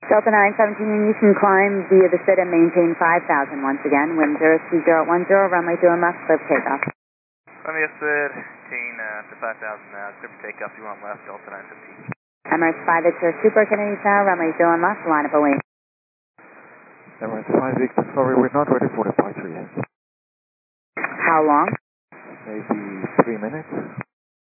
Delta 917, you can climb via the SID and maintain 5,000 once again. Wind 02010, runway 2 left, clear for takeoff. Runway SID, maintain to 5,000 now, clear for takeoff, you want left, Delta 917. Emirates 5 Victor Super Kennedy Tower, runway 2 left, line up away. Emirates 5 Victor, sorry, we're not ready for departure yet. How long? Maybe 3 minutes.